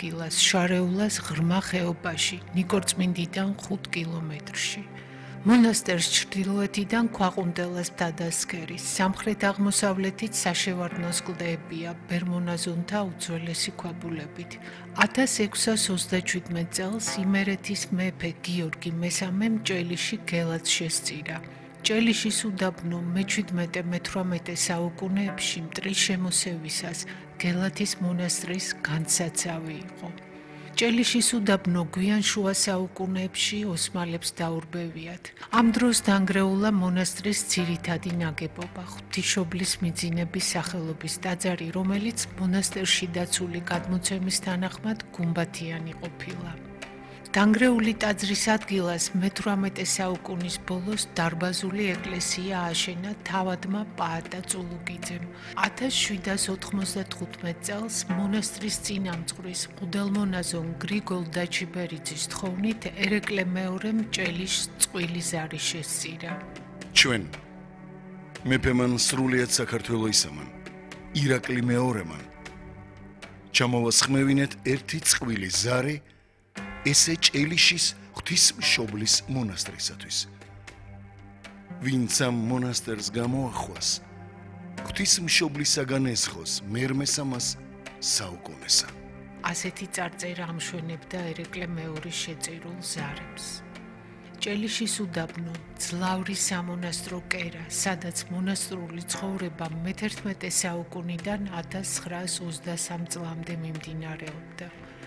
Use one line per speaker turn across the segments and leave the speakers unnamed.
ადგილას, შარეულას ღრმა ხეობაში, ნიკორწმინდიდან 5 კილომეტრში. მონასტერს ჩრდილოეთიდან ქვაყუნდელას მთა-და-სქერის, სამხრეთ-აღმოსავლეთით საშევარდნოს კლდეებია, ბერმონაზონთა უძველესი ქვაბულებით. 1637 წელს იმერეთის მეფე გიორგი მესამემ ჭელიში გელაც შესწირა. ჭელიშის უდაბნო მე-17-მე-18 საუკუნეებში მტრის შემოსევისას გელათის მონასტრის განსაცავი იყო. ჭელიშის უდაბნო გვიან შუა საუკუნეებში ოსმალებს დაურბევიათ. ამ დროს დანგრეულა მონასტრის ძირითადი ნაგებობა, ღვთისმშობლის მიძინების სახელობის ტაძარი, რომელიც მონასტერში დაცული გადმოცემის თანახმად გუმბათიანი ყოფილა. დანგრეული ტაძრის ადგილას მე-18 საუკუნის ბოლოს დარბაზული ეკლესია ააშენა თავადმა პაატა წულუგიძემ. 1795 წელს მონასტრის წინამძღვრის მღვდელმონაზონ გრიგოლ დაჩიბერიძის თხოვნით ერეკლე მეორემ ჭელიშს წყვილი ზარი შესწირა.
ჩვენ მეფემან სრულიად საქართველო ისამან, ირაკლი მეორემან ჩამოვასხმევინეთ ერთი წყვილი ზარი ესე ჭელიშის ღვთისმშობლის მონასტრისათვის. ვინც ამ მონასტერს გამოახვას, ღვთისმშობლისაგან ესხოს მერმესამას საუკუნესა.
ასეთი წარწერა ამშვენებდა ერეკლე მეორის შეწირულ ზარებს. ჭელიშის უდაბნო, ძლავრი სამონასტრო კერა, სადაც მონასტრული ცხოვრება მე-11 საუკუნიდან 1923 წლამდე მიმდინარეობდა.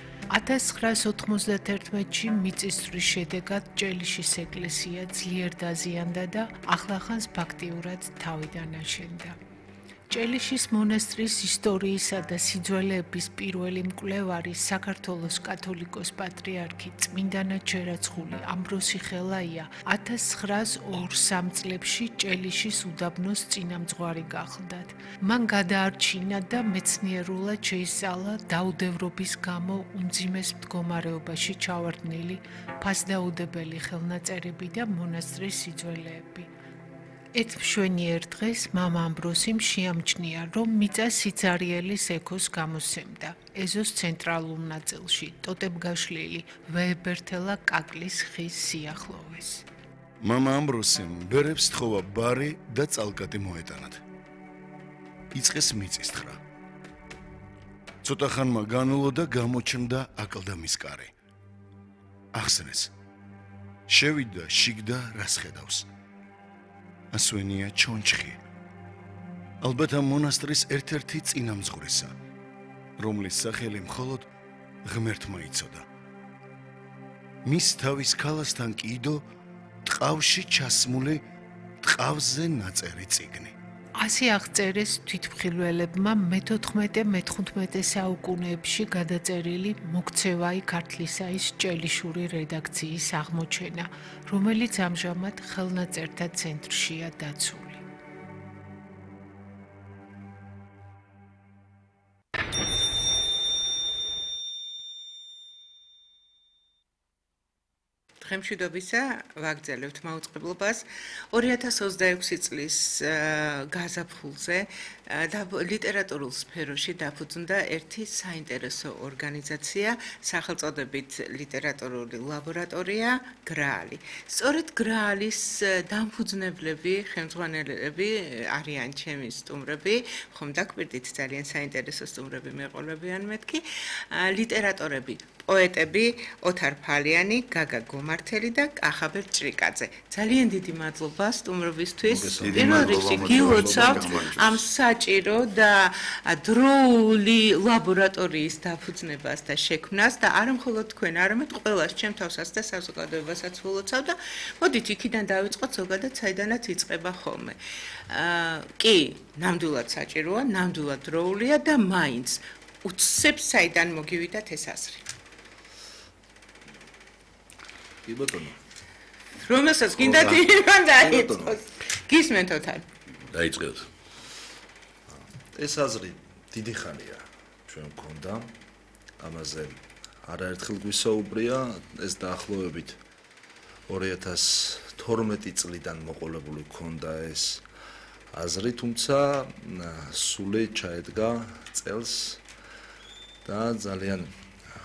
1991-ში მიწისძვრის შედეგად ჭელიშის ეკლესია ძლიერ დაზიანდა და ახლახანს ფაქტიურად თავიდან აშენდა. ჭელიშის მონასტრის ისტორიისა და სიძველეების პირველი მკვლევარი საქართველოს კათოლიკოს პატრიარქი წმინდანა ჩერაცხული ამბროსი ხელაია 1902 წლებში ჭელიშის უდაბნოს წინამძღვარი გახლდათ. მან გადაარჩინა და მეცნიერულად შეისწავლა დაუდევრობის გამო უმძიმეს მდგომარეობაში ჩავარდნილი ფასდაუდებელი ხელნაწერები და მონასტრის სიძველეები. ერთ მშვენიერ დღეს მამა ამბროსიმ შეამჩნია, რომ მიწა სიცარიელის ექოს გამოსცემდა. ეზოს ცენტრალურ ნაწილში, ტოტებგაშლილი ვეებერთელა კაკლის ხის სიახლოვეს.
მამა ამბროსიმ ბერებს თხოვა ბარი და წალკატი მოეტანათ. იწყეს მიწისძვრა. ცოტა ხანმა განულო და გამოჩნდა აკლდამის კარი. ახსნეს. შევიდა შიგდა რას ხედავს. ასვენია ჩონჩხი. ალბათ ამ მონასტრის ერთ-ერთი წინამძღვრისა, რომლის სახელი მხოლოდ ღმერთმა იცოდა. მის თავის ქალასთან კიდო ტყავში ჩასმული ტყავზე ნაწერი წიგნი.
ასე აღწერეს თვითმხილველებმა მე-14-მე-15 საუკუნეებში გადაწერილი მოქცევაი ქართლისაის ჭელიშური რედაქციის აღმოჩენა, რომელიც ამჟამად ხელნაწერთა ცენტრშია დაცული.
დღემშვიდობისა ვაგრძელებთ მაუწყებლობას 2026 წლის გაზაფხულზე ლიტერატურულ სფეროში დაფუძნდა ერთი საინტერესო ორგანიზაცია სახელწოდებით ლიტერატურული ლაბორატორია გრაალი. სწორედ გრაალის დამფუძნებლები, ხელმძღვანელები არიან ჩემი სტუმრები, ხომ დაგვირდით ძალიან საინტერესო სტუმრები მეყოლებიან მეთქი, ლიტერატორები პოეტები ოთარ ფალიანი, გაგა გომართელი და კახაბერ ჭრიკაძე. ძალიან დიდი მადლობა სტუმრობისთვის. პირველ რიგში გილოცავთ ამ საჭირო და დროული ლაბორატორიის დაფუძნებას და შექმნას და არა მხოლოდ თქვენ, არამედ ყველას, ჩემ თავსაც და საზოგადოებასაც ვილოცავ და მოდით იქიდან დავიწყოთ ზოგადად საიდანაც იწყება ხოლმე. კი, ნამდვილად საჭიროა, ნამდვილად დროულია და მაინც უცებ საიდან მოგივიდათ ეს აზრი.
კი ბატონო.
რომელსაც გინდათ იმან დაიწყოს. გისმენთ ოთარ.
დაიწყეთ. ეს აზრი დიდი ხანია ჩვენ მქონდა. ამაზე არაერთხელ გვისაუბრია, ეს დაახლოებით 2012 წლიდან მოყოლებული მქონდა ეს აზრი, თუმცა სული ჩაედგა წელს და ძალიან